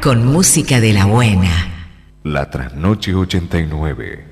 con música de la buena. La Trasnoche 89.